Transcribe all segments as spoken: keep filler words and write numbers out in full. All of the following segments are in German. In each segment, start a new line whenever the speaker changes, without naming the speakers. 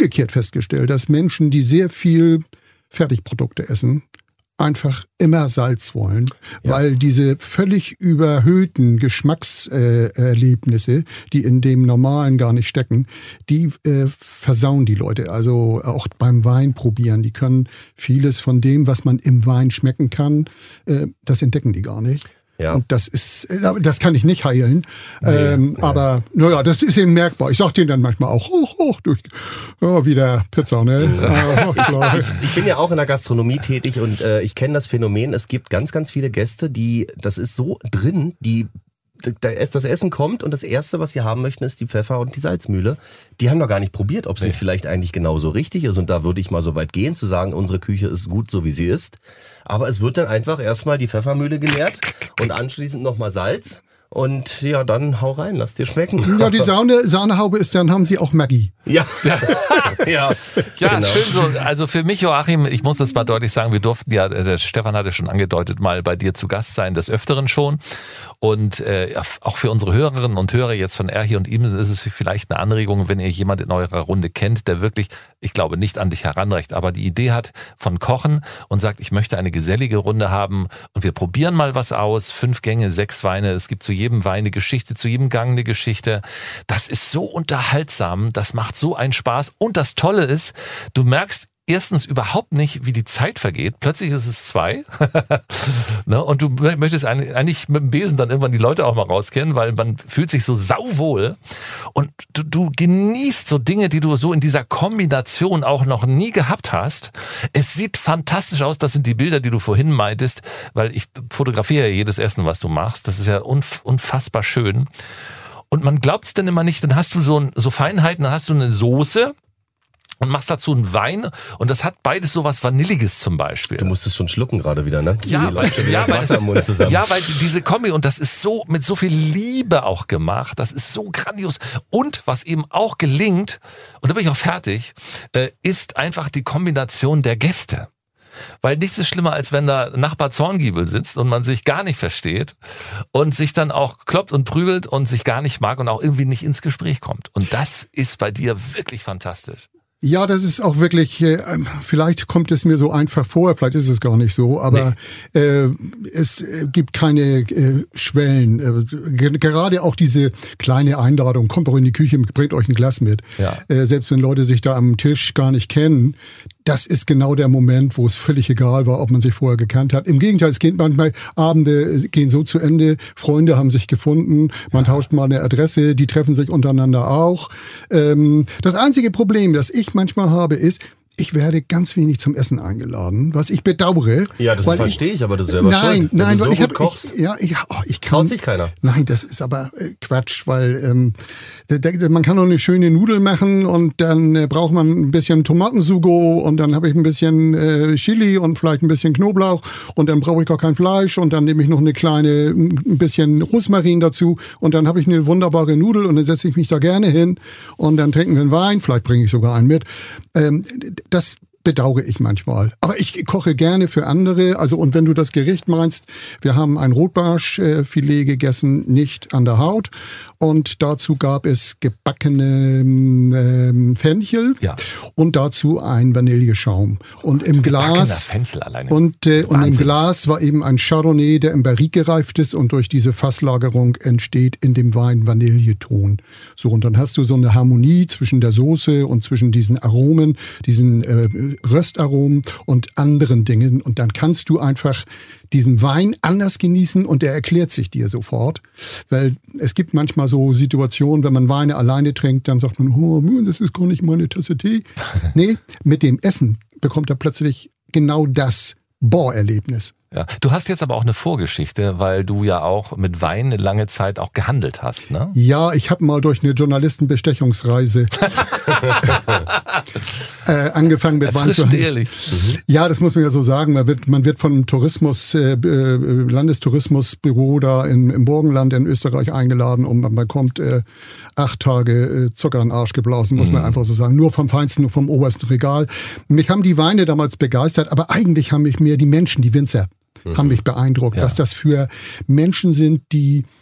umgekehrt festgestellt, dass Menschen, die sehr viel Fertigprodukte essen, einfach immer Salz wollen, ja. weil diese völlig überhöhten Geschmackserlebnisse, äh, die in dem Normalen gar nicht stecken, die äh, versauen die Leute. Also auch beim Wein probieren. Die können vieles von dem, was man im Wein schmecken kann, äh, das entdecken die gar nicht. Ja. Und das ist, das kann ich nicht heilen. Nee, ähm, nee. Aber naja, das ist eben merkbar. Ich sag denen dann manchmal auch, hoch, hoch, durch, oh, wieder Pizza, ne?
Ja. ich, ich bin ja auch in der Gastronomie tätig und äh, ich kenne das Phänomen, es gibt ganz, ganz viele Gäste, die, das ist so drin, die das Essen kommt und das Erste, was sie haben möchten, ist die Pfeffer- und die Salzmühle. Die haben noch gar nicht probiert, ob es nee. nicht vielleicht eigentlich genauso richtig ist. Und da würde ich mal so weit gehen, zu sagen, unsere Küche ist gut, so wie sie ist. Aber es wird dann einfach erstmal die Pfeffermühle geleert und anschließend nochmal Salz. Und ja, dann hau rein, lass dir schmecken.
Ja, die Sahne, Sahnehaube ist, dann haben sie auch Maggi.
Ja, ja,
ja, ja genau. Schön so. Also für mich, Joachim, ich muss das mal deutlich sagen, wir durften ja, der Stefan hatte schon angedeutet, mal bei dir zu Gast sein, des Öfteren schon. Und äh, auch für unsere Hörerinnen und Hörer jetzt von Erhi und ihm ist es vielleicht eine Anregung, wenn ihr jemand in eurer Runde kennt, der wirklich, ich glaube, nicht an dich heranreicht, aber die Idee hat von Kochen und sagt, ich möchte eine gesellige Runde haben und wir probieren mal was aus, fünf Gänge, sechs Weine, es gibt zu jedem Wein eine Geschichte, zu jedem Gang eine Geschichte. Das ist so unterhaltsam, das macht so einen Spaß und das Tolle ist, du merkst erstens überhaupt nicht, wie die Zeit vergeht. Plötzlich ist es zwei. ne? Und du möchtest eigentlich mit dem Besen dann irgendwann die Leute auch mal rauskennen, weil man fühlt sich so sauwohl. Und du, du genießt so Dinge, die du so in dieser Kombination auch noch nie gehabt hast. Es sieht fantastisch aus. Das sind die Bilder, die du vorhin meintest, weil ich fotografiere ja jedes Essen, was du machst. Das ist ja unf- unfassbar schön. Und man glaubt es dann immer nicht. Dann hast du so, so Feinheiten, dann hast du eine Soße, und machst dazu einen Wein und das hat beides so was Vanilliges zum Beispiel.
Du musstest schon schlucken gerade wieder, ne?
Ja, ja, weil, Wasser im Mund zusammen. ja, weil diese Kombi und das ist so mit so viel Liebe auch gemacht, das ist so grandios und was eben auch gelingt, und da bin ich auch fertig, äh, ist einfach die Kombination der Gäste. Weil nichts ist schlimmer, als wenn da Nachbar Zorngiebel sitzt und man sich gar nicht versteht und sich dann auch kloppt und prügelt und sich gar nicht mag und auch irgendwie nicht ins Gespräch kommt. Und das ist bei dir wirklich fantastisch.
Ja, das ist auch wirklich, äh, vielleicht kommt es mir so einfach vor, vielleicht ist es gar nicht so, aber nee. äh, es gibt keine äh, Schwellen. Äh, gerade auch diese kleine Einladung, kommt doch in die Küche, bringt euch ein Glas mit. Ja. Äh, selbst wenn Leute sich da am Tisch gar nicht kennen, das ist genau der Moment, wo es völlig egal war, ob man sich vorher gekannt hat. Im Gegenteil, es geht manchmal, Abende gehen so zu Ende, Freunde haben sich gefunden, man ja. tauscht mal eine Adresse, die treffen sich untereinander auch. Ähm, das einzige Problem, das ich manchmal habe, ist, ich werde ganz wenig zum Essen eingeladen, was ich bedauere.
Ja, das verstehe ich, aber du selber
nein,
schuld,
nein,
du so
ich
gut
hab,
kochst.
Ich, ja, ich, oh, ich kann.
Traut sich keiner.
Nein, das ist aber äh, Quatsch, weil ähm, da, da, man kann doch eine schöne Nudel machen und dann äh, braucht man ein bisschen Tomatensugo und dann habe ich ein bisschen äh, Chili und vielleicht ein bisschen Knoblauch und dann brauche ich gar kein Fleisch und dann nehme ich noch eine kleine, ein bisschen Rosmarin dazu und dann habe ich eine wunderbare Nudel und dann setze ich mich da gerne hin und dann trinken wir einen Wein, vielleicht bringe ich sogar einen mit. Ähm, das bedauere ich manchmal. Aber ich koche gerne für andere. Also und wenn du das Gericht meinst, wir haben ein Rotbarschfilet gegessen, nicht an der Haut. Und dazu gab es gebackene ähm, Fenchel ja. und dazu ein Vanilleschaum. Und im Glas
Fenchel alleine.
Und, äh, und im Glas war eben ein Chardonnay, der im Barrique gereift ist und durch diese Fasslagerung entsteht in dem Wein Vanilleton. So, und dann hast du so eine Harmonie zwischen der Soße und zwischen diesen Aromen, diesen äh, Röstaromen und anderen Dingen. Und dann kannst du einfach diesen Wein anders genießen und der erklärt sich dir sofort. Weil es gibt manchmal so Situationen, wenn man Weine alleine trinkt, dann sagt man, oh, das ist gar nicht meine Tasse Tee. Nee, mit dem Essen bekommt er plötzlich genau das Boah-Erlebnis.
Ja. Du hast jetzt aber auch eine Vorgeschichte, weil du ja auch mit Wein eine lange Zeit auch gehandelt hast, ne?
Ja, ich habe mal durch eine Journalistenbestechungsreise äh, angefangen mit Wein zu handeln. Ehrlich. Mhm. Ja, das muss man ja so sagen. Man wird, man wird von einem Tourismus, äh, Landestourismusbüro da in, im Burgenland in Österreich eingeladen und man bekommt äh, acht Tage äh, Zucker in den Arsch geblasen, muss mhm. man einfach so sagen. Nur vom Feinsten, nur vom obersten Regal. Mich haben die Weine damals begeistert, aber eigentlich haben mich mehr die Menschen, die Winzer, haben mich beeindruckt, ja. was das für Menschen sind, die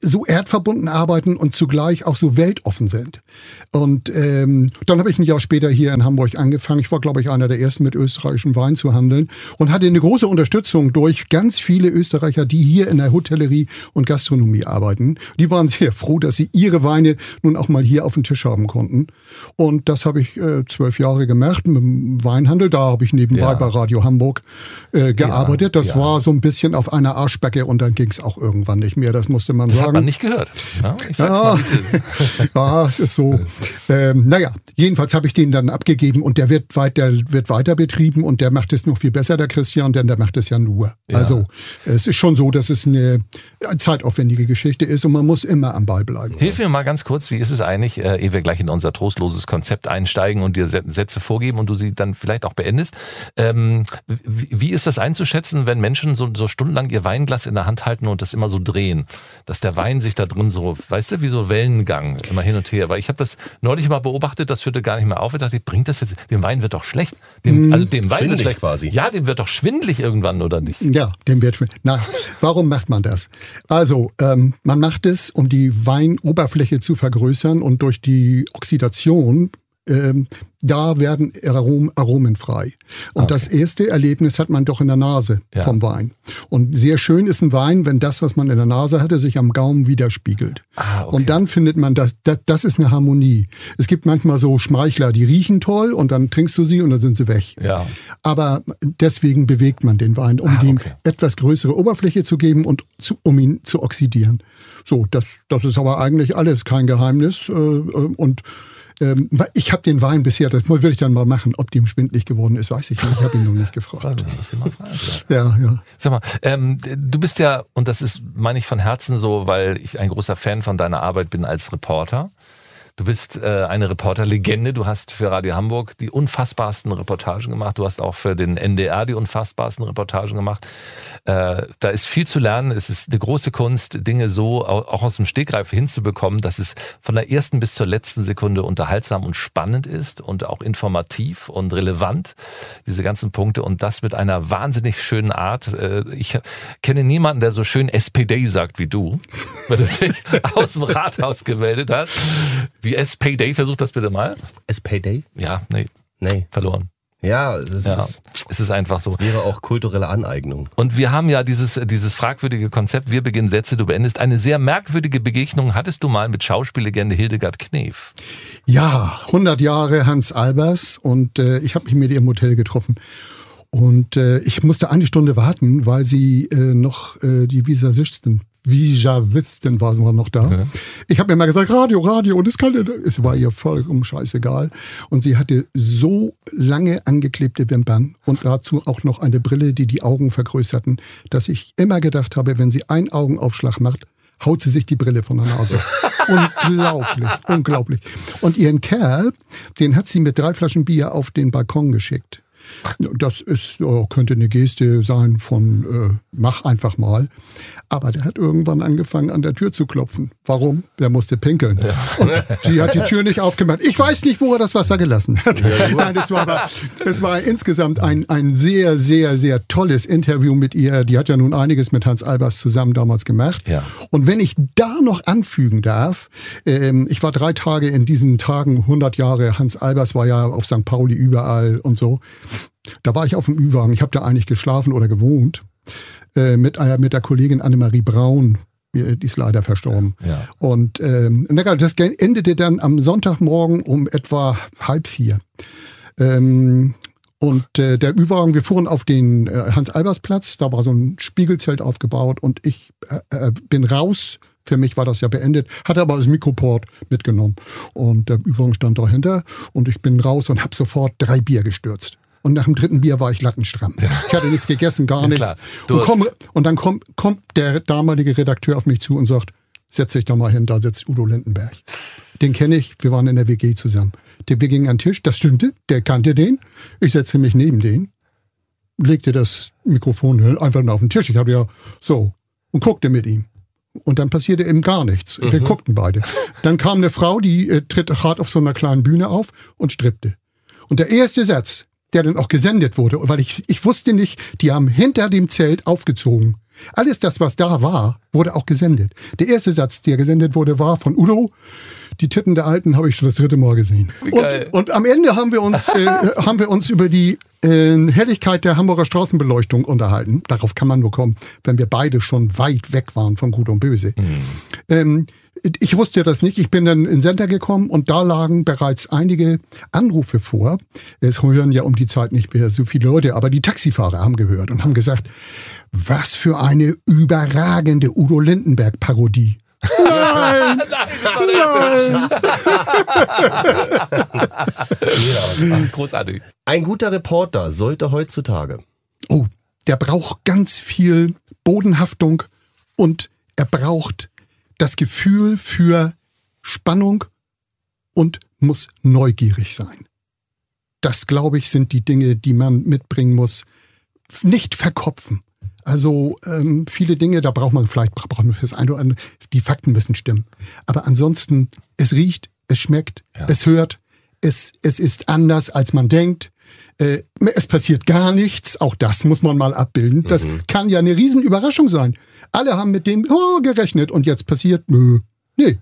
so erdverbunden arbeiten und zugleich auch so weltoffen sind. Und ähm, dann habe ich ein Jahr später hier in Hamburg angefangen. Ich war, glaube ich, einer der ersten mit österreichischem Wein zu handeln und hatte eine große Unterstützung durch ganz viele Österreicher, die hier in der Hotellerie und Gastronomie arbeiten. Die waren sehr froh, dass sie ihre Weine nun auch mal hier auf dem Tisch haben konnten. Und das habe ich äh, zwölf Jahre gemacht mit dem Weinhandel. Da habe ich nebenbei ja. bei Radio Hamburg äh, gearbeitet. Das ja. war so ein bisschen auf einer Arschbacke und dann ging es auch irgendwann nicht mehr. Das musste man
das
sagen.
Das hat man nicht gehört. Ja, ich sag's ja. mal, wie es ist.
Ja, es ist so. Ähm, naja, jedenfalls habe ich den dann abgegeben und der wird, weit, der wird weiter betrieben und der macht es noch viel besser, der Christian, denn der macht es ja nur. Ja. Also es ist schon so, dass es eine zeitaufwendige Geschichte ist und man muss immer am Ball bleiben.
Hilf mir mal ganz kurz, wie ist es eigentlich, äh, ehe wir gleich in unser trostloses Konzept einsteigen und dir Sätze vorgeben und du sie dann vielleicht auch beendest. Ähm, wie, wie ist das einzuschätzen, wenn Menschen so, so stundenlang ihr Weinglas in der Hand halten und das immer so drehen, dass der Wein sich da drin so, weißt du, wie so Wellengang immer hin und her. Weil ich habe das neulich mal beobachtet, das hörte gar nicht mehr auf. Ich dachte, bringt das jetzt, dem Wein wird doch schlecht. Dem, also dem Wein wird schlecht.
Quasi.
Ja, dem wird doch schwindelig irgendwann, oder nicht?
Ja, dem wird schwindelig. Na, warum macht man das? Also, ähm, man macht es, um die Weinoberfläche zu vergrößern und durch die Oxidation Ähm, da werden Aromen, Aromen frei. Und okay. das erste Erlebnis hat man doch in der Nase ja. vom Wein. Und sehr schön ist ein Wein, wenn das, was man in der Nase hatte, sich am Gaumen widerspiegelt. Ah, okay. Und dann findet man, das, das, das ist eine Harmonie. Es gibt manchmal so Schmeichler, die riechen toll und dann trinkst du sie und dann sind sie weg.
Ja.
Aber deswegen bewegt man den Wein, um ah, okay. ihm etwas größere Oberfläche zu geben und zu, um ihn zu oxidieren. So, das, das ist aber eigentlich alles kein Geheimnis. Äh, und ich habe den Wein bisher, das würde ich dann mal machen, ob dem schwindelig geworden ist, weiß ich nicht. Ich habe ihn noch nicht gefragt.
Mal fragen,
ja, ja.
Sag mal, ähm, du bist ja, und das ist, meine ich von Herzen so, weil ich ein großer Fan von deiner Arbeit bin als Reporter. Du bist äh, eine Reporterlegende. Du hast für Radio Hamburg die unfassbarsten Reportagen gemacht. Du hast auch für den N D R die unfassbarsten Reportagen gemacht. Äh, da ist viel zu lernen. Es ist eine große Kunst, Dinge so auch aus dem Stegreif hinzubekommen, dass es von der ersten bis zur letzten Sekunde unterhaltsam und spannend ist und auch informativ und relevant, diese ganzen Punkte. Und das mit einer wahnsinnig schönen Art. Äh, ich kenne niemanden, der so schön S P D sagt wie du, wenn du dich aus dem Rathaus gemeldet hast. Wie S-Payday, versuch das bitte mal.
S-Payday?
Ja, nee.
Nee.
Verloren.
Ja, es ist,
ja, es ist einfach so.
Es wäre auch kulturelle Aneignung.
Und wir haben ja dieses, dieses fragwürdige Konzept, wir beginnen Sätze, du beendest. Eine sehr merkwürdige Begegnung hattest du mal mit Schauspiellegende Hildegard Knef.
Ja, hundert Jahre Hans Albers und äh, ich habe mich mit ihr im Hotel getroffen. Und äh, ich musste eine Stunde warten, weil sie äh, noch äh, die Visagisten Visagisten war sie noch da. Ja. Ich habe mir mal gesagt, Radio, Radio, und es kann, es war ihr vollkommen scheißegal. Und sie hatte so lange angeklebte Wimpern und dazu auch noch eine Brille, die die Augen vergrößerten, dass ich immer gedacht habe, wenn sie einen Augenaufschlag macht, haut sie sich die Brille von der Nase. Unglaublich, unglaublich. Und ihren Kerl, den hat sie mit drei Flaschen Bier auf den Balkon geschickt. Das ist, oh, könnte eine Geste sein von äh, mach einfach mal. Aber der hat irgendwann angefangen, an der Tür zu klopfen. Warum? Der musste pinkeln. Ja. Und sie hat die Tür nicht aufgemacht. Ich weiß nicht, wo er das Wasser gelassen hat. Ja, Nein, das war, aber, das war insgesamt ein, ein sehr, sehr, sehr tolles Interview mit ihr. Die hat ja nun einiges mit Hans Albers zusammen damals gemacht. Ja. Und wenn ich da noch anfügen darf, ähm, ich war drei Tage in diesen Tagen, hundert Jahre, Hans Albers war ja auf Sankt Pauli überall und so. Da war ich auf dem Ü-Wagen. Ich habe da eigentlich geschlafen oder gewohnt. Äh, mit, äh, mit der Kollegin Annemarie Braun. Die ist leider verstorben. Ja. Und ähm, das endete dann am Sonntagmorgen um etwa halb vier. Ähm, und äh, der Ü-Wagen, wir fuhren auf den äh, Hans-Albers-Platz. Da war so ein Spiegelzelt aufgebaut. Und ich äh, bin raus. Für mich war das ja beendet, hatte aber das Mikroport mitgenommen. Und der Ü-Wagen stand dahinter. Und ich bin raus und habe sofort drei Bier gestürzt. Und nach dem dritten Bier war ich lattenstramm. Ja. Ich hatte nichts gegessen, gar ja, nichts. Und, komm, und dann kommt, kommt der damalige Redakteur auf mich zu und sagt, setz dich da mal hin, da sitzt Udo Lindenberg. Den kenne ich, wir waren in der W G zusammen. Wir gingen an den Tisch, das stimmte, der kannte den. Ich setzte mich neben den, legte das Mikrofon einfach auf den Tisch. Ich habe ja so und guckte mit ihm. Und dann passierte eben gar nichts. Mhm. Wir guckten beide. Dann kam eine Frau, die äh, tritt hart auf so einer kleinen Bühne auf und strippte. Und der erste Satz, der dann auch gesendet wurde, weil ich, ich wusste nicht, die haben hinter dem Zelt aufgezogen. Alles das, was da war, wurde auch gesendet. Der erste Satz, der gesendet wurde, war von Udo: Die Titten der Alten habe ich schon das dritte Mal gesehen. Und, und am Ende haben wir uns, äh, haben wir uns über die äh, Helligkeit der Hamburger Straßenbeleuchtung unterhalten. Darauf kann man nur kommen, wenn wir beide schon weit weg waren von Gut und Böse. Mhm. Ähm, ich wusste das nicht. Ich bin dann in den Sender gekommen und da lagen bereits einige Anrufe vor. Es hören ja um die Zeit nicht mehr so viele Leute, aber die Taxifahrer haben gehört und haben gesagt, was für eine überragende Udo Lindenberg-Parodie. Nein!
Nein! Ja, großartig.
Ein guter Reporter sollte heutzutage...
Oh, der braucht ganz viel Bodenhaftung und er braucht das Gefühl für Spannung und muss neugierig sein. Das, glaube ich, sind die Dinge, die man mitbringen muss. Nicht verkopfen. Also ähm, viele Dinge, da braucht man vielleicht braucht man fürs eine oder andere, die Fakten müssen stimmen. Aber ansonsten, es riecht, es schmeckt, ja. es hört, es, es ist anders, als man denkt. Äh, es passiert gar nichts, auch das muss man mal abbilden. Das mhm. kann ja eine Riesenüberraschung sein. Alle haben mit dem oh, gerechnet und jetzt passiert, nö. Nee.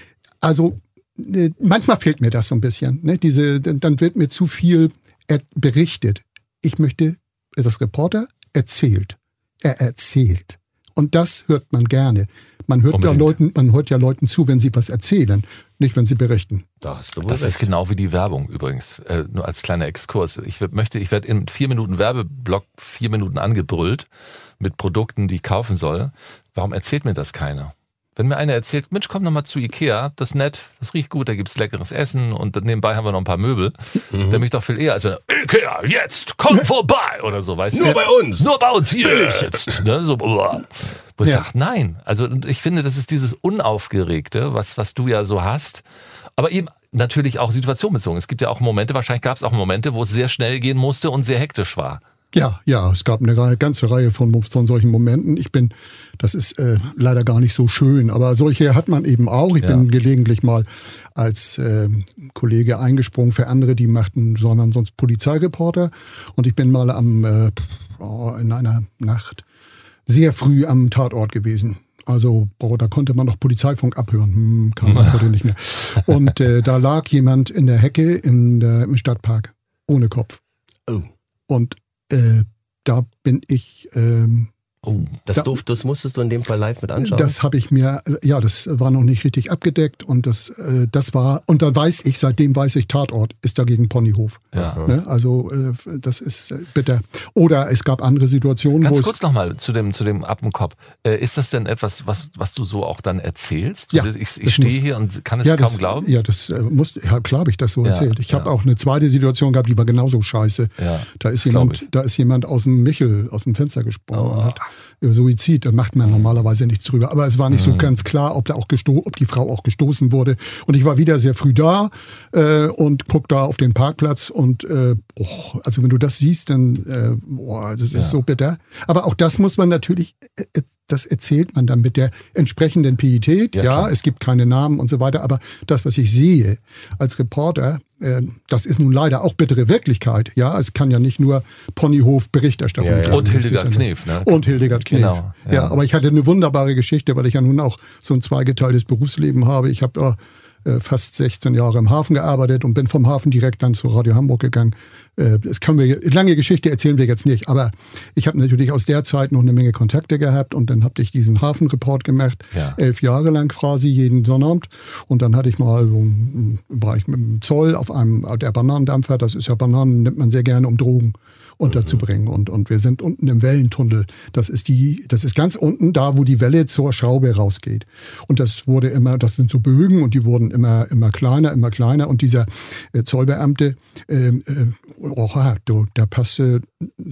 Also äh, manchmal fehlt mir das so ein bisschen. Ne? Diese, dann wird mir zu viel er- berichtet. Ich möchte, das Reporter erzählt. Er erzählt. Und das hört man gerne. Man hört, ja Leuten, man hört ja Leuten zu, wenn sie was erzählen, nicht wenn sie berichten.
Da hast du wohl
das
recht.
ist genau wie die Werbung übrigens. Äh, nur als kleiner Exkurs. Ich möchte, ich werde in vier Minuten Werbeblock vier Minuten angebrüllt mit Produkten, die ich kaufen soll. Warum erzählt mir das keiner? Wenn mir einer erzählt, Mensch, komm doch mal zu Ikea, das ist nett, das riecht gut, da gibt's leckeres Essen und nebenbei haben wir noch ein paar Möbel, mhm. dann bin ich doch viel eher als wenn Ikea, jetzt, komm vorbei oder so, weißt du?
Nur bei uns.
Nur bei uns, hier ich jetzt. Ne, so, boah. Wo ich ja. sage, nein. Also ich finde, das ist dieses Unaufgeregte, was, was du ja so hast, aber eben natürlich auch situationbezogen. Es gibt ja auch Momente, wahrscheinlich gab es auch Momente, wo es sehr schnell gehen musste und sehr hektisch war.
Ja, ja, es gab eine ganze Reihe von, von solchen Momenten. Ich bin, das ist äh, leider gar nicht so schön, aber solche hat man eben auch. Ich ja. bin gelegentlich mal als äh, Kollege eingesprungen für andere, die machten, sondern sonst Polizeireporter. Und ich bin mal am äh, oh, in einer Nacht sehr früh am Tatort gewesen. Also, boah, da konnte man noch Polizeifunk abhören. Hm, kann man heute nicht mehr. Und äh, da lag jemand in der Hecke in der, im Stadtpark ohne Kopf.
Oh.
Und Äh, da bin ich... Ähm,
oh, das, da, durf, das musstest du in dem Fall live mit anschauen?
Das habe ich mir... Ja, das war noch nicht richtig abgedeckt und das, äh, das war... Und da weiß ich, seitdem weiß ich, Tatort ist dagegen Ponyhof.
Ja.
Ne? Also äh, das ist äh, bitter. Oder es gab andere Situationen,
Ganz
wo
kurz nochmal zu dem, zu dem Appenkopf. Äh, ist das denn etwas, was, was du so auch dann erzählst?
Ja,
ich ich stehe hier und kann es
ja,
kaum
das,
glauben?
Ja, das äh, muss, ja, klar habe ich das so
ja,
erzählt. Ich
ja.
habe auch eine zweite Situation gehabt, die war genauso scheiße.
Ja,
da ist jemand, da ist jemand aus dem Michel, aus dem Fenster gesprungen
oh.
und hat über Suizid, da macht man normalerweise nichts drüber. Aber es war nicht mhm. so ganz klar, ob, da auch gesto- ob die Frau auch gestoßen wurde. Und ich war wieder sehr früh da äh, und guck da auf den Parkplatz und äh, oh, also wenn du das siehst, dann äh, boah, das ist ja. so bitter. Aber auch das muss man natürlich, äh, das erzählt man dann mit der entsprechenden Pietät. Ja, ja es gibt keine Namen und so weiter. Aber das, was ich sehe als Reporter, äh, das ist nun leider auch bittere Wirklichkeit. Ja, es kann ja nicht nur Ponyhof-Berichterstattung
ja,
sein.
Ja. Und Hildegard Knef. Ne?
Und Hildegard Knef.
Genau,
ja. ja, aber ich hatte eine wunderbare Geschichte, weil ich ja nun auch so ein zweigeteiltes Berufsleben habe. Ich habe äh, fast sechzehn Jahre im Hafen gearbeitet und bin vom Hafen direkt dann zu Radio Hamburg gegangen. Das können wir, lange Geschichte erzählen wir jetzt nicht, aber ich habe natürlich aus der Zeit noch eine Menge Kontakte gehabt und dann habe ich diesen Hafenreport gemacht, ja. elf Jahre lang quasi jeden Sonnabend und dann hatte ich mal so, war ich mit dem Zoll auf einem, der Bananendampfer, das ist ja Bananen, nimmt man sehr gerne, um Drogen unterzubringen und, und wir sind unten im Wellentunnel, das ist die, das ist ganz unten da, wo die Welle zur Schraube rausgeht und das wurde immer, das sind so Bögen und die wurden immer, immer kleiner, immer kleiner und dieser äh, Zollbeamte, äh, äh, oh, der passte,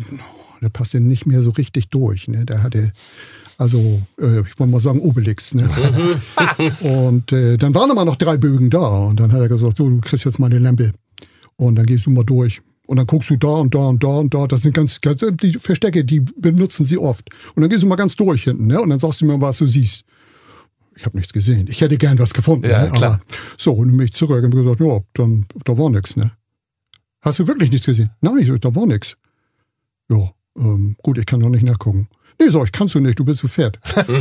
der passte nicht mehr so richtig durch, ne? Der hatte also, äh, ich wollte mal sagen, Obelix. Ne? und äh, dann waren immer noch drei Bögen da und dann hat er gesagt, so, du kriegst jetzt mal eine Lampe und dann gehst du mal durch. Und dann guckst du da und da und da und da. Das sind ganz, ganz die Verstecke, die benutzen sie oft. Und dann gehst du mal ganz durch hinten, ne? Und dann sagst du mir, was du siehst. Ich habe nichts gesehen. Ich hätte gern was gefunden.
Ja,
ne?
klar.
Aber so, und dann bin ich zurück und gesagt, ja, dann, da war nichts, ne? Hast du wirklich nichts gesehen? Nein, ich, da war nichts. Ja, ähm, gut, ich kann doch nicht nachgucken. Nee, sag ich, kannst du nicht, du bist so fett.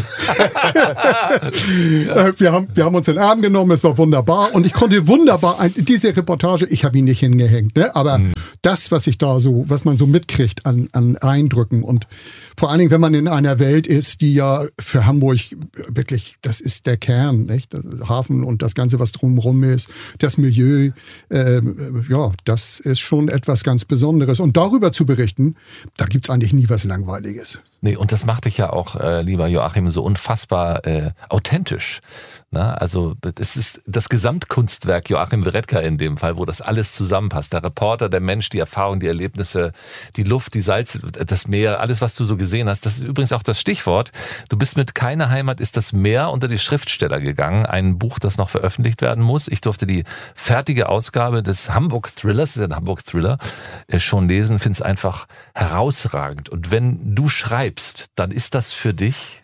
wir, haben, wir haben uns in den Arm genommen, es war wunderbar und ich konnte wunderbar, ein, diese Reportage, ich habe ihn nicht hingehängt, ne? aber mhm. das, was ich da so, was man so mitkriegt an, an Eindrücken und vor allen Dingen, wenn man in einer Welt ist, die ja für Hamburg wirklich, das ist der Kern, nicht? Der Hafen und das Ganze, was drumherum ist, das Milieu, äh, ja, das ist schon etwas ganz Besonderes und darüber zu berichten, da gibt's eigentlich nie was Langweiliges.
Nee, und das macht dich ja auch, äh, lieber Joachim, so unfassbar äh, authentisch. Na, also es ist das Gesamtkunstwerk Joachim Weretka in dem Fall, wo das alles zusammenpasst. Der Reporter, der Mensch, die Erfahrung, die Erlebnisse, die Luft, die Salz, das Meer, alles, was du so gesehen hast. Das ist übrigens auch das Stichwort. Du bist mit Keine Heimat ist das Meer unter die Schriftsteller gegangen. Ein Buch, das noch veröffentlicht werden muss. Ich durfte die fertige Ausgabe des Hamburg-Thrillers, das ist ein Hamburg-Thriller, schon lesen. Finde es einfach herausragend. Und wenn du schreibst, dann ist das für dich...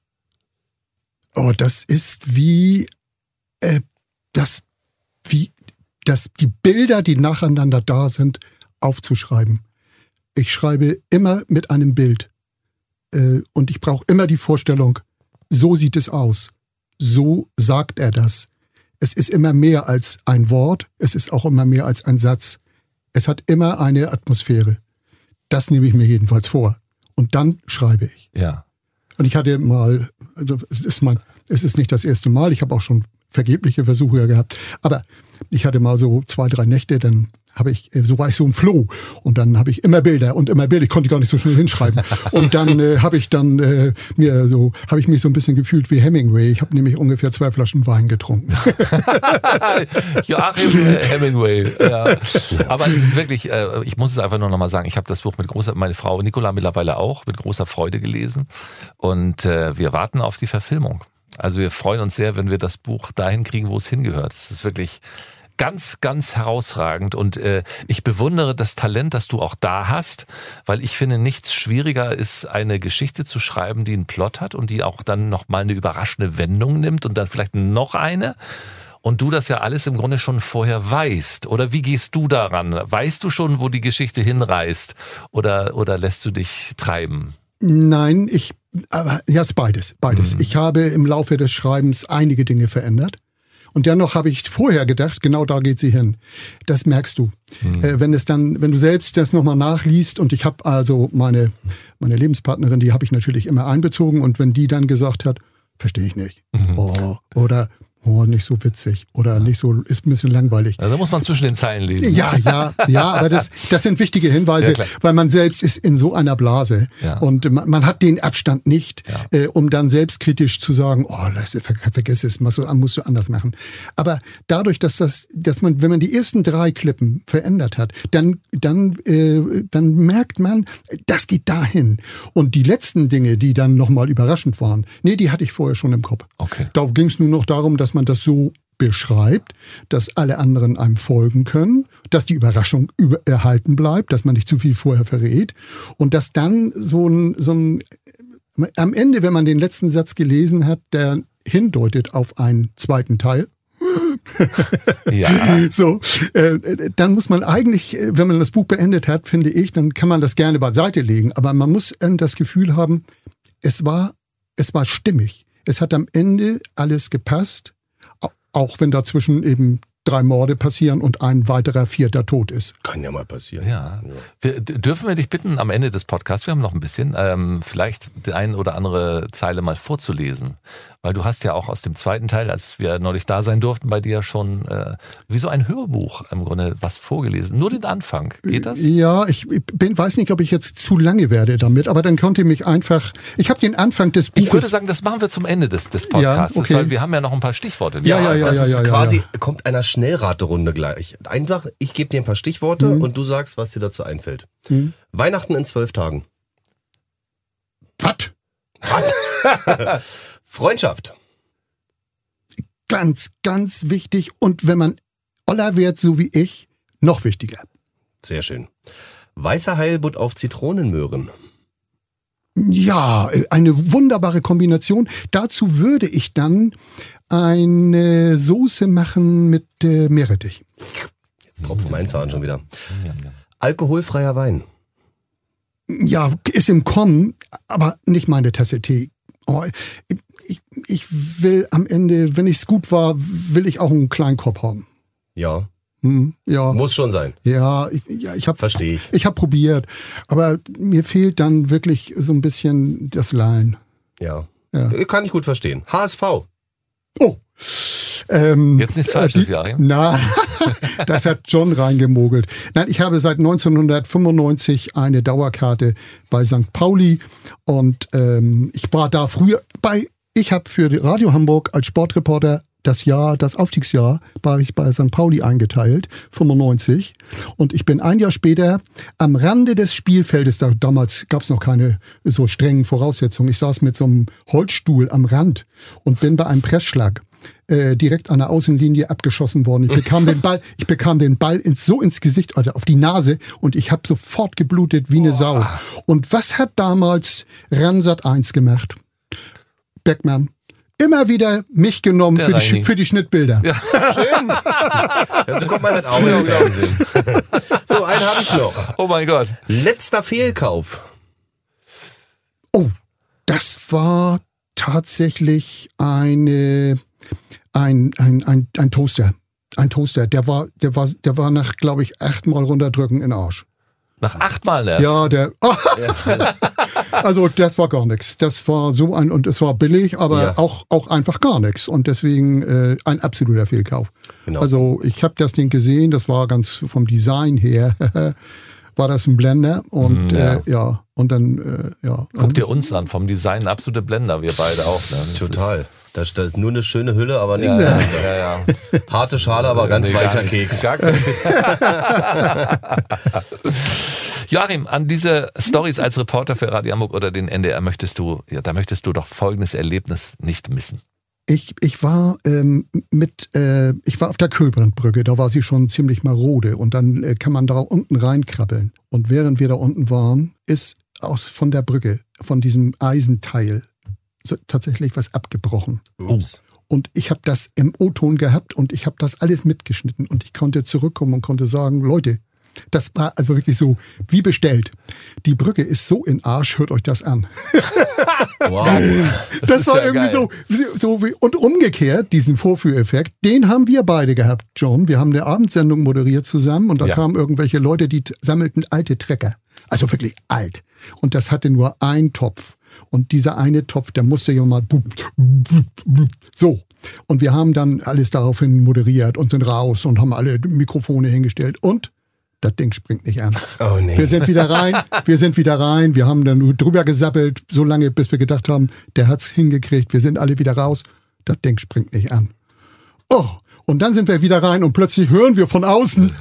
Oh, das ist wie, äh, das, wie, das, die Bilder, die nacheinander da sind, aufzuschreiben. Ich schreibe immer mit einem Bild. Äh, und ich brauche immer die Vorstellung, so sieht es aus. So sagt er das. Es ist immer mehr als ein Wort. Es ist auch immer mehr als ein Satz. Es hat immer eine Atmosphäre. Das nehme ich mir jedenfalls vor. Und dann schreibe ich.
Ja.
Und ich hatte mal, also es ist mein, es ist nicht das erste Mal, ich habe auch schon vergebliche Versuche gehabt, aber ich hatte mal so zwei, drei Nächte, dann habe ich, so war ich so ein Floh und dann habe ich immer Bilder und immer Bilder, ich konnte gar nicht so schnell hinschreiben und dann äh, habe ich dann äh, mir so, habe ich mich so ein bisschen gefühlt wie Hemingway, ich habe nämlich ungefähr zwei Flaschen Wein getrunken.
Joachim Hemingway, ja. Aber es ist wirklich, äh, ich muss es einfach nur noch mal sagen, ich habe das Buch mit großer, meine Frau Nicola mittlerweile auch, mit großer Freude gelesen und äh, wir warten auf die Verfilmung. Also wir freuen uns sehr, wenn wir das Buch dahin kriegen, wo es hingehört. Es ist wirklich ganz, ganz herausragend und äh, ich bewundere das Talent, das du auch da hast, weil ich finde, nichts schwieriger ist, eine Geschichte zu schreiben, die einen Plot hat und die auch dann nochmal eine überraschende Wendung nimmt und dann vielleicht noch eine. Und du das ja alles im Grunde schon vorher weißt. Oder wie gehst du daran? Weißt du schon, wo die Geschichte hinreißt? Oder, oder lässt du dich treiben?
Nein, ich, aber ja, es ist beides, beides. Mhm. Ich habe im Laufe des Schreibens einige Dinge verändert. Und dennoch habe ich vorher gedacht, genau da geht sie hin. Das merkst du. Mhm. Äh, wenn es dann, wenn du selbst das nochmal nachliest und ich habe also meine, meine Lebenspartnerin, die habe ich natürlich immer einbezogen und wenn die dann gesagt hat, verstehe ich nicht. Mhm. Oh, oder oh, nicht so witzig oder ja. nicht so, ist ein bisschen langweilig.
Also da muss man zwischen den Zeilen lesen.
Ja, ja, ja, aber das, das sind wichtige Hinweise, ja, weil man selbst ist in so einer Blase ja. und man, man hat den Abstand nicht, ja. äh, um dann selbstkritisch zu sagen, oh, lass, ver, vergiss es, musst du, musst du anders machen. Aber dadurch, dass das, dass man, wenn man die ersten drei Klippen verändert hat, dann, dann, äh, dann merkt man, das geht dahin. Und die letzten Dinge, die dann nochmal überraschend waren, nee, die hatte ich vorher schon im Kopf.
Okay.
Da ging es nur noch darum, dass man das so beschreibt, dass alle anderen einem folgen können, dass die Überraschung über- erhalten bleibt, dass man nicht zu viel vorher verrät und dass dann so ein, so ein, am Ende, wenn man den letzten Satz gelesen hat, der hindeutet auf einen zweiten Teil,
ja.
So, äh, dann muss man eigentlich, wenn man das Buch beendet hat, finde ich, dann kann man das gerne beiseite legen, aber man muss äh, das Gefühl haben, es war, es war stimmig. Es hat am Ende alles gepasst, auch wenn dazwischen eben drei Morde passieren und ein weiterer vierter tot ist.
Kann ja mal passieren.
Ja. Wir, dürfen wir dich bitten, am Ende des Podcasts, wir haben noch ein bisschen, ähm, vielleicht die ein oder andere Zeile mal vorzulesen. Weil du hast ja auch aus dem zweiten Teil, als wir neulich da sein durften, bei dir schon äh, wie so ein Hörbuch im Grunde was vorgelesen. Nur den Anfang. Geht das?
Ja, ich bin, weiß nicht, ob ich jetzt zu lange werde damit, aber dann konnte ich mich einfach, ich habe den Anfang des Buches...
Ich würde sagen, das machen wir zum Ende des, des Podcasts,
ja, okay.
weil wir haben ja noch ein paar Stichworte.
Ja, ja, ja.
Das
ja,
ist
ja,
quasi,
ja.
kommt einer Schnellraterunde gleich. Einfach, ich gebe dir ein paar Stichworte mhm. und du sagst, was dir dazu einfällt. Mhm. Weihnachten in zwölf Tagen.
Was?
Was? Freundschaft.
Ganz, ganz wichtig und wenn man Oller wird, so wie ich, noch wichtiger.
Sehr schön. Weißer Heilbutt auf Zitronenmöhren.
Ja, eine wunderbare Kombination. Dazu würde ich dann eine Soße machen mit äh, Meerrettich.
Jetzt tropft mein Zahn schon wieder. Alkoholfreier Wein.
Ja, ist im Kommen, aber nicht meine Tasse Tee. Oh, ich, ich will am Ende, wenn es gut war, will ich auch einen kleinen Kopf haben.
Ja.
Hm, ja.
Muss schon sein.
Ja, ich, ja, ich habe
Verstehe ich.
Ich habe probiert, aber mir fehlt dann wirklich so ein bisschen das Lallen.
Ja.
Ja.
Kann ich gut verstehen. H S V.
Oh. Ähm,
Jetzt nichts Falsches, Joachim.
Na, das hat John reingemogelt. Nein, ich habe seit neunzehnhundertfünfundneunzig eine Dauerkarte bei Sankt Pauli und ähm, ich war da früher bei, ich habe für Radio Hamburg als Sportreporter das Jahr, das Aufstiegsjahr, war ich bei Sankt Pauli eingeteilt, fünfundneunzig. Und ich bin ein Jahr später am Rande des Spielfeldes, da, damals gab es noch keine so strengen Voraussetzungen. Ich saß mit so einem Holzstuhl am Rand und bin bei einem Pressschlag äh, direkt an der Außenlinie abgeschossen worden. Ich bekam den Ball, ich bekam den Ball ins, so ins Gesicht, also auf die Nase, und ich habe sofort geblutet wie eine Sau. Und was hat damals Ransat eins gemacht? Beckmann. Immer wieder mich genommen für die, für die Schnittbilder.
Ja, schön. Ja, so kommt man halt auch ins Fernsehen. So, einen habe ich noch.
Oh mein Gott.
Letzter Fehlkauf.
Oh, das war tatsächlich eine, ein, ein, ein, ein Toaster. Ein Toaster. Der war, der war, der war nach, glaube ich, achtmal runterdrücken in den Arsch.
Nach achtmal erst?
Ja, der. Oh. Also das war gar nichts. Das war so ein, und es war billig, aber ja. auch, auch einfach gar nichts. Und deswegen äh, ein absoluter Fehlkauf. Genau. Also ich habe das Ding gesehen, das war ganz vom Design her, war das ein Blender. Und mm, ja. Äh, ja, und dann, äh, ja.
Guckt ihr uns an, vom Design ein absoluter Blender, wir beide auch. Ne?
Total. Da ist nur eine schöne Hülle, aber nichts. Ja, ja, ja. Harte Schale, aber ganz nee, weicher Keks. Gar
Joachim, an diese Storys als Reporter für Radio Hamburg oder den N D R möchtest du, ja, da möchtest du doch folgendes Erlebnis nicht missen.
Ich, ich war ähm, mit, äh, ich war auf der Köbrandbrücke, da war sie schon ziemlich marode und dann äh, kann man da unten reinkrabbeln. Und während wir da unten waren, ist aus von der Brücke, von diesem Eisenteil, so, tatsächlich was abgebrochen.
Ups.
Und ich habe das im O-Ton gehabt und ich habe das alles mitgeschnitten und ich konnte zurückkommen und konnte sagen, Leute, das war also wirklich so wie bestellt. Die Brücke ist so in Arsch, hört euch das an.
Wow.
Das, das war ja irgendwie so, so wie, und umgekehrt, diesen Vorführeffekt, den haben wir beide gehabt, John. Wir haben eine Abendsendung moderiert zusammen und da ja. kamen irgendwelche Leute, die t- sammelten alte Trecker. Also wirklich alt. Und das hatte nur einen Topf. Und dieser eine Topf, der musste ja mal so. Und wir haben dann alles daraufhin moderiert und sind raus und haben alle Mikrofone hingestellt. Und das Ding springt nicht an.
Oh nee.
Wir sind wieder rein, wir sind wieder rein. Wir haben dann nur drüber gesappelt, so lange, bis wir gedacht haben, der hat's hingekriegt. Wir sind alle wieder raus. Das Ding springt nicht an. Oh, und dann sind wir wieder rein und plötzlich hören wir von außen.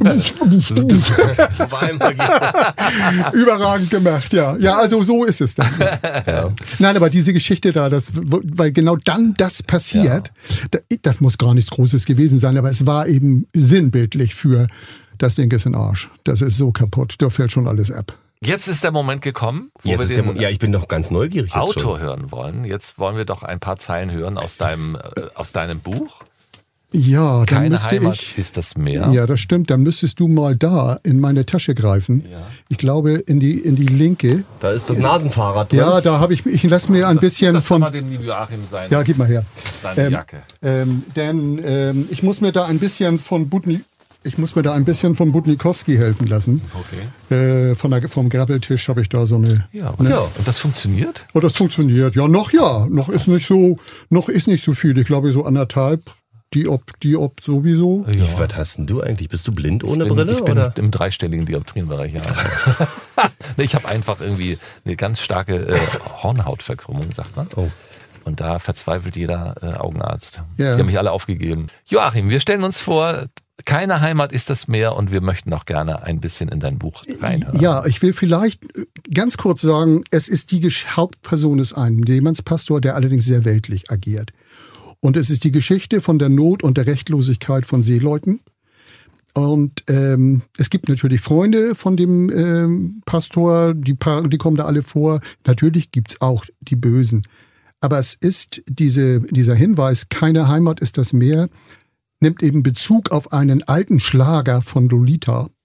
Überragend gemacht, ja. Ja, also so ist es dann. Ja. Nein, aber diese Geschichte da, das, weil genau dann das passiert, ja. das muss gar nichts Großes gewesen sein, aber es war eben sinnbildlich für, das Ding ist in Arsch. Das ist so kaputt, da fällt schon alles ab.
Jetzt ist der Moment gekommen, wo
jetzt
wir den
der, ja, ich bin noch ganz neugierig
Autor hören wollen. Jetzt wollen wir doch ein paar Zeilen hören aus deinem, äh, aus deinem Buch.
Ja, dann
Keine
müsste
Heimat
ich,
ist das Meer.
Ja, das stimmt. Dann müsstest du mal da in meine Tasche greifen.
Ja.
Ich glaube, in die, in die linke.
Da ist das Nasenfahrrad drin.
Ja, da habe ich, ich lasse mir ein bisschen
das
von...
mal den Joachim sein.
Ja, gib mal her.
Seine
ähm,
Jacke.
Ähm, denn ähm, ich muss mir da ein bisschen von Budni... Ich muss mir da ein bisschen von Budnikowski helfen lassen.
Okay.
Äh, von der, vom Grabbeltisch habe ich da so eine...
Ja, und,
ne?
das, und das funktioniert?
Oh, das funktioniert. Ja, noch ja. Noch ist nicht so, noch ist nicht so viel. Ich glaube so anderthalb. Die ob, die ob sowieso.
Ja. Wie was hast denn du eigentlich? Bist du blind ohne
ich bin,
Brille?
Ich bin
oder?
im dreistelligen Dioptrienbereich, ja. Ich habe einfach irgendwie eine ganz starke äh, Hornhautverkrümmung, sagt man.
Oh.
Und da verzweifelt jeder äh, Augenarzt.
Ja.
Die haben mich alle aufgegeben. Joachim, wir stellen uns vor, keine Heimat ist das Meer und wir möchten auch gerne ein bisschen in dein Buch reinhören.
Ja, ich will vielleicht ganz kurz sagen, es ist die Hauptperson ist ein Demenzpastor, der allerdings sehr weltlich agiert. Und es ist die Geschichte von der Not und der Rechtlosigkeit von Seeleuten. Und ähm, es gibt natürlich Freunde von dem ähm, Pastor, die, die kommen da alle vor. Natürlich gibt's auch die Bösen. Aber es ist diese, dieser Hinweis, keine Heimat ist das Meer, nimmt eben Bezug auf einen alten Schlager von Lolita.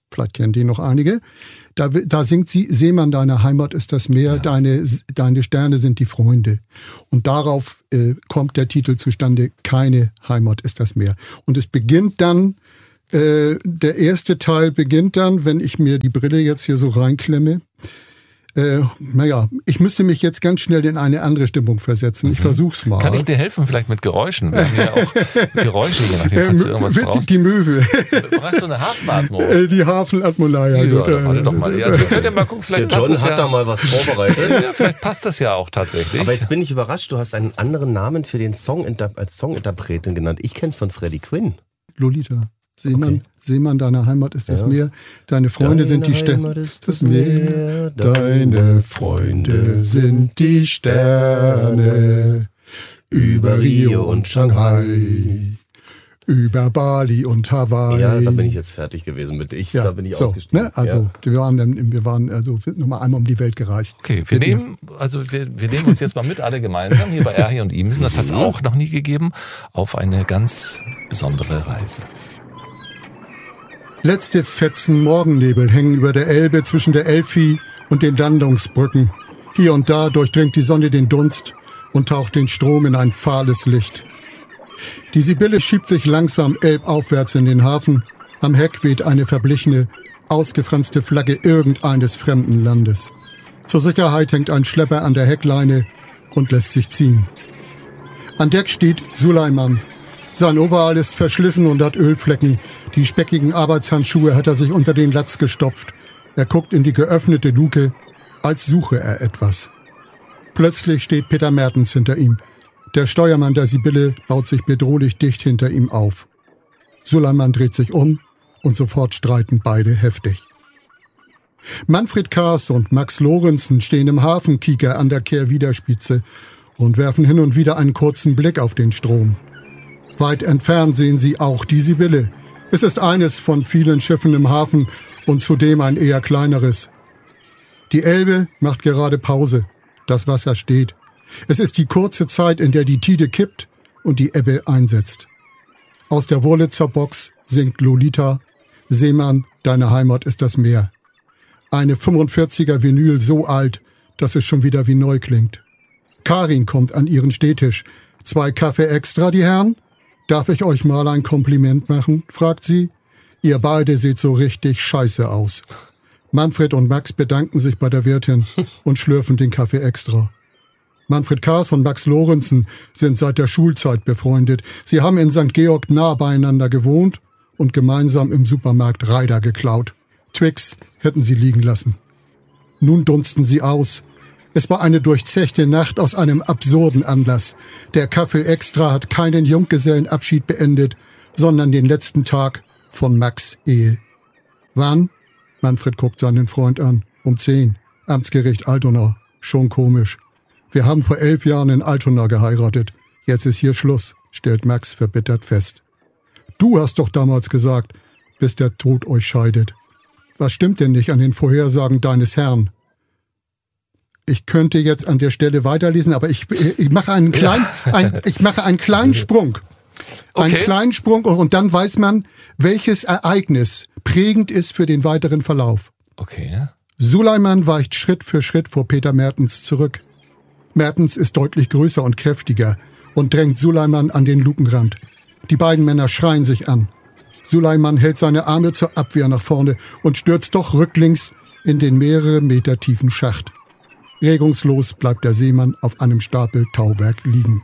vielleicht kennen die noch einige. Da, da singt sie, Seemann, deine Heimat ist das Meer, ja. deine, deine Sterne sind die Freunde. Und darauf äh, kommt der Titel zustande, keine Heimat ist das Meer. Und es beginnt dann, äh, der erste Teil beginnt dann, wenn ich mir die Brille jetzt hier so reinklemme. Äh, naja, ich müsste mich jetzt ganz schnell in eine andere Stimmung versetzen. Ich versuch's mal.
Kann ich dir helfen, vielleicht mit Geräuschen? Wir haben ja auch Geräusche, je nachdem, falls du irgendwas brauchst.
Die Möwe.
Brauchst du eine Hafenatmo?
Die Hafenatmo, naja.
Ja,
gut,
ja, warte doch mal. Also wir können ja mal gucken, vielleicht
Der John
passt das
hat
ja,
da mal was vorbereitet.
ja, vielleicht passt das ja auch tatsächlich.
Aber jetzt bin ich überrascht, du hast einen anderen Namen für den Song als Songinterpretin genannt. Ich kenn's von Freddie Quinn.
Lolita. Seemann, okay. Seemann, deine Heimat ist das
ja.
Meer, deine Freunde
deine
sind die Sterne. Das, das Meer, deine Freunde sind die Sterne. Über Rio und Shanghai, über Bali und Hawaii.
Ja, da bin ich jetzt fertig gewesen mit ich. Ja, da bin ich so, ausgestiegen.
Ne? Also ja. wir waren, wir waren also nochmal einmal um die Welt gereist.
Okay, wir nehmen, also wir, wir nehmen uns jetzt mal mit, alle gemeinsam, hier bei Erhi und Imsen, das hat es auch noch nie gegeben, auf eine ganz besondere Reise.
Letzte Fetzen Morgennebel hängen über der Elbe zwischen der Elfi und den Landungsbrücken. Hier und da durchdringt die Sonne den Dunst und taucht den Strom in ein fahles Licht. Die Sibylle schiebt sich langsam elbaufwärts in den Hafen. Am Heck weht eine verblichene, ausgefranste Flagge irgendeines fremden Landes. Zur Sicherheit hängt ein Schlepper an der Heckleine und lässt sich ziehen. An Deck steht Suleiman. Sein Overall ist verschlissen und hat Ölflecken. Die speckigen Arbeitshandschuhe hat er sich unter den Latz gestopft. Er guckt in die geöffnete Luke, als suche er etwas. Plötzlich steht Peter Mertens hinter ihm. Der Steuermann der Sibylle baut sich bedrohlich dicht hinter ihm auf. Suleiman dreht sich um und sofort streiten beide heftig. Manfred Kaas und Max Lorenzen stehen im Hafenkieker an der Kehrwiederspitze und werfen hin und wieder einen kurzen Blick auf den Strom. Weit entfernt sehen sie auch die Sibylle. Es ist eines von vielen Schiffen im Hafen und zudem ein eher kleineres. Die Elbe macht gerade Pause. Das Wasser steht. Es ist die kurze Zeit, in der die Tide kippt und die Ebbe einsetzt. Aus der Wurlitzer Box singt Lolita, Seemann, deine Heimat ist das Meer. Eine fünfundvierziger Vinyl so alt, dass es schon wieder wie neu klingt. Karin kommt an ihren Stehtisch. Zwei Kaffee extra, die Herren? Darf ich euch mal ein Kompliment machen? Fragt sie. Ihr beide seht so richtig scheiße aus. Manfred und Max bedanken sich bei der Wirtin und schlürfen den Kaffee extra. Manfred Kaas und Max Lorenzen sind seit der Schulzeit befreundet. Sie haben in Sankt Georg nah beieinander gewohnt und gemeinsam im Supermarkt Reider geklaut. Twix hätten sie liegen lassen. Nun dunsten sie aus. Es war eine durchzechte Nacht aus einem absurden Anlass. Der Kaffee Extra hat keinen Junggesellenabschied beendet, sondern den letzten Tag von Max' Ehe. Wann? Manfred guckt seinen Freund an. Um zehn. Amtsgericht Altona. Schon komisch. Wir haben vor elf Jahren in Altona geheiratet. Jetzt ist hier Schluss, stellt Max verbittert fest. Du hast doch damals gesagt, bis der Tod euch scheidet. Was stimmt denn nicht an den Vorhersagen deines Herrn? Ich könnte jetzt an der Stelle weiterlesen, aber ich, ich mache einen kleinen, ja. ein, ich mache einen kleinen Sprung. Einen okay. kleinen Sprung und, und dann weiß man, welches Ereignis prägend ist für den weiteren Verlauf.
Okay.
Suleiman weicht Schritt für Schritt vor Peter Mertens zurück. Mertens ist deutlich größer und kräftiger und drängt Suleiman an den Lukenrand. Die beiden Männer schreien sich an. Suleiman hält seine Arme zur Abwehr nach vorne und stürzt doch rücklings in den mehrere Meter tiefen Schacht. Regungslos bleibt der Seemann auf einem Stapel Tauwerk liegen.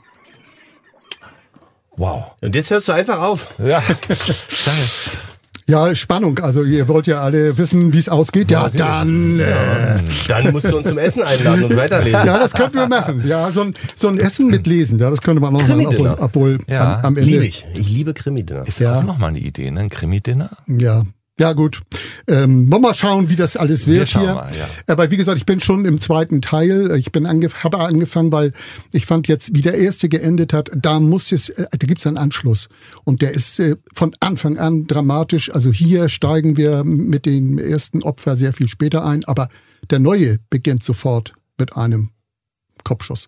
Wow.
Und jetzt hörst du einfach auf.
Ja, sag es.
Ja, Spannung. Also ihr wollt ja alle wissen, wie es ausgeht. Ja, dann... Äh,
dann musst du uns zum Essen einladen und weiterlesen.
Ja, das könnten wir machen. Ja, so ein, so ein Essen mit Lesen, ja, das könnte man noch machen. Obwohl, obwohl
ja.
am, am Ende...
Liebe ich. Ich liebe Krimi-Dinner.
Ist ja auch nochmal eine Idee, ne? Ein Krimi-Dinner?
Ja. Ja gut, ähm, mal schauen, wie das alles wird hier.
Mal, ja.
Aber wie gesagt, ich bin schon im zweiten Teil. Ich bin angef- habe angefangen, weil ich fand jetzt, wie der erste geendet hat, da muss es, äh, da gibt's einen Anschluss und der ist äh, von Anfang an dramatisch. Also hier steigen wir mit dem ersten Opfer sehr viel später ein, aber der neue beginnt sofort mit einem Kopfschuss.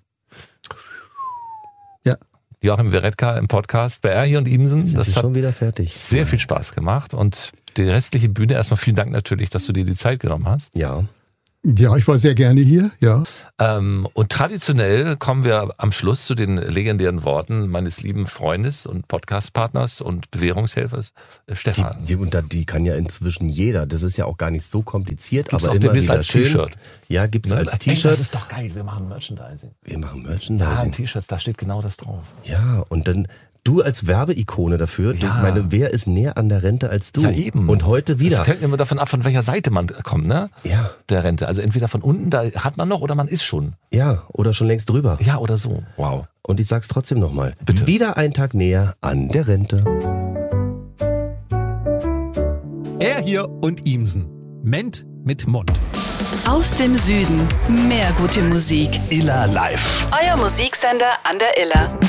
Ja.
Joachim Weretka im Podcast bei Erhi und Imsen.
Das hat schon wieder fertig.
Sehr viel Spaß gemacht und die restliche Bühne. Erstmal vielen Dank natürlich, dass du dir die Zeit genommen hast.
Ja.
Ja, ich war sehr gerne hier, ja.
Ähm, und traditionell kommen wir am Schluss zu den legendären Worten meines lieben Freundes und Podcastpartners und Bewährungshelfers, äh, Stefan.
Die, die, und die kann ja inzwischen jeder. Das ist ja auch gar nicht so kompliziert.
Gibt's
aber
auch
immer
demnächst
wieder
als
schön.
T-Shirt.
Ja, gibt's
Ne?
als
Ey,
T-Shirt.
das ist doch geil, wir machen Merchandising.
Wir machen
Ja,
Merchandising.
T-Shirts, da steht genau das drauf.
Ja, und dann du als Werbeikone dafür. Du,
Ja.
meine, wer ist näher an der Rente als du?
Ja, eben.
Und heute wieder.
Das hängt immer davon ab, von welcher Seite man kommt, ne?
Ja.
Der Rente. Also entweder von unten, da hat man noch, oder man ist schon.
Ja, oder schon längst drüber.
Ja, oder so. Wow.
Und ich sag's trotzdem nochmal.
Bitte.
Wieder ein Tag näher an der Rente.
Er hier und Imsen. Ment mit Mund.
Aus dem Süden mehr gute Musik.
Iller Live.
Euer Musiksender an der Iller.